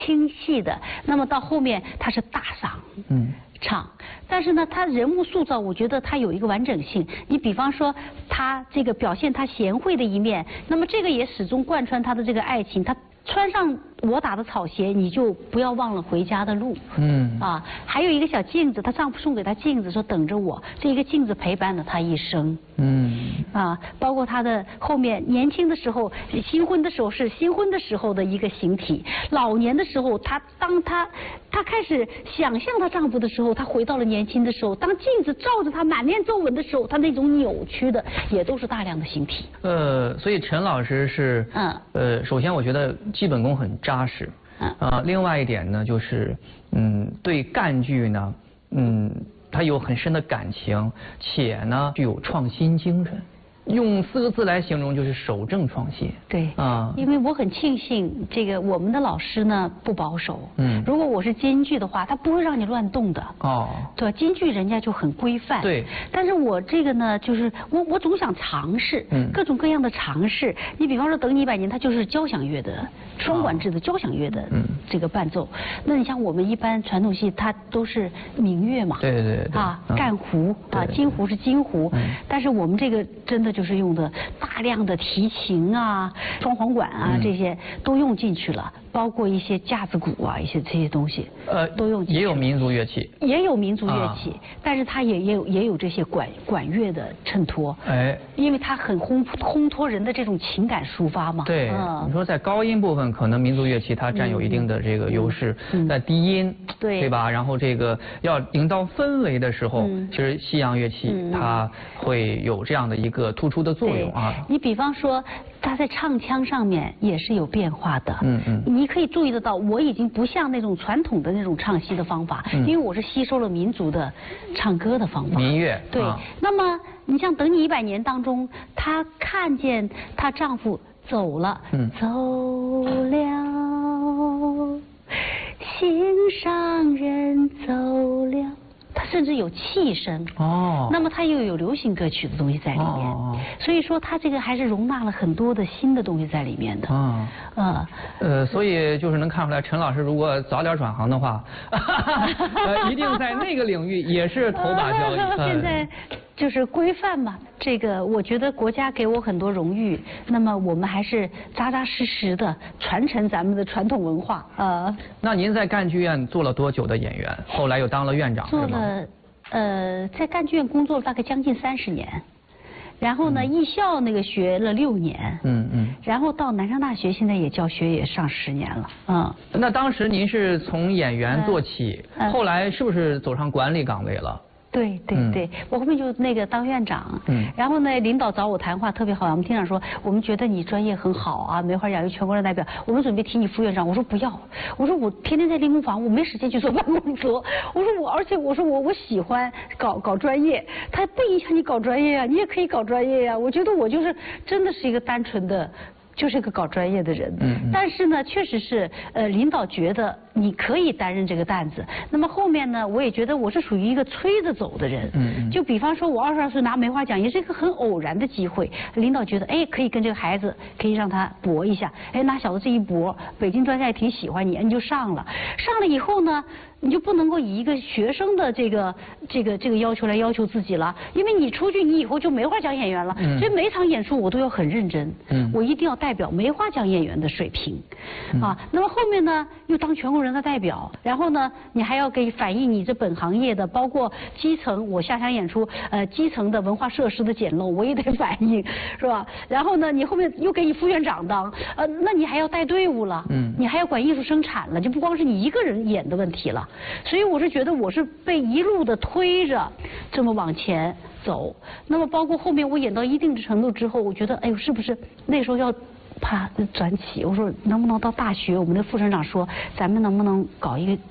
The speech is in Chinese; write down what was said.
清晰的。那么到后面他是大嗓，唱，但是呢，他人物塑造，我觉得他有一个完整性。你比方说，他这个表现他贤惠的一面，那么这个也始终贯穿他的这个爱情。他穿上我打的草鞋，你就不要忘了回家的路。还有一个小镜子，她丈夫送给她镜子，说等着我。这一个镜子陪伴了她一生。包括她的后面年轻的时候，新婚的时候是新婚的时候的一个形体，老年的时候，当她开始想象她丈夫的时候，她回到了年轻的时候。当镜子照着她满面皱纹的时候，她那种扭曲的也都是大量的形体。 所以陈老师是首先我觉得基本功很扎实。另外一点呢，就是对赣剧呢，他有很深的感情，且呢具有创新精神。用4个字来形容，就是守正创新。 对，因为我很庆幸这个我们的老师呢不保守。如果我是京剧的话，他不会让你乱动的。对，京剧人家就很规范。 对。 但是我这个呢，就是我总想尝试，各种各样的尝试。你比方说《等你100年》，它就是交响乐的双管制的交响乐的这个伴奏。那你像我们一般传统戏，它都是民乐嘛。 对。 干胡京胡是京胡，但是我们这个真的就是用的大量的提琴双簧管这些都用进去了，包括一些架子鼓一些这些东西都用进去了。 也有民族乐器。也有民族乐器， 但是它也有这些管乐的衬托。因为它很烘托人的这种情感抒发嘛。 对，你说在高音部分，可能民族乐器它占有一定的这个优势，在低音，对吧？然后这个要营造氛围的时候，其实西洋乐器它会有这样的一个突出的作用你比方说，它在唱腔上面也是有变化的。你可以注意得到，我已经不像那种传统的那种唱戏的方法，因为我是吸收了民族的唱歌的方法。 民乐。 对。那么你像《等你100年》当中，她看见她丈夫走了，走了，心上人走了。它甚至有气声那么它又有流行歌曲的东西在里面所以说它这个还是容纳了很多的新的东西在里面的所以就是能看出来，陈老师如果早点转行的话一定在那个领域也是头把交椅。 现在就是规范嘛，这个我觉得国家给我很多荣誉，那么我们还是扎扎实实的传承咱们的传统文化那您在赣剧院做了多久的演员？后来又当了院长是吗？ 做了在赣剧院工作了大概将近30年，然后呢艺校那个学了6年，然后到南上大学现在也教学也上10年了那当时您是从演员做起，后来是不是走上管理岗位了？ 对，我后面就那个当院长，然后呢，领导找我谈话特别好，我们厅长说，我们觉得你专业很好梅花养育全国人代表，我们准备提你副院长。我说不要，我说我天天在练功房，我没时间去做办公桌。而且我喜欢搞专业，他不影响你搞专业你也可以搞专业我觉得我就是真的是一个单纯的。就是一个搞专业的人，但是呢，确实是领导觉得你可以担任这个担子。那么后面呢，我也觉得我是属于一个催着走的人。就比方说，我22岁拿梅花奖，也是一个很偶然的机会。领导觉得，可以跟这个孩子，可以让他搏一下。那小子这一搏，北京专家也挺喜欢你，你就上了。上了以后呢，你就不能够以一个学生的这个要求来要求自己了，因为你出去，你以后就梅花奖演员了。所以每场演出我都要很认真，我一定要代表梅花奖演员的水平，那么后面呢，又当全国人大代表，然后呢，你还要给反映你这本行业的，包括基层，我下场演出，基层的文化设施的简陋，我也得反映，是吧？然后呢，你后面又给你副院长当，那你还要带队伍了，你还要管艺术生产了，就不光是你一个人演的问题了。所以我是觉得我是被一路的推着这么往前走。那么包括后面我演到一定的程度之后，我觉得是不是那时候要怕转起？我说能不能到大学？我们的副省长说，咱们能不能搞一个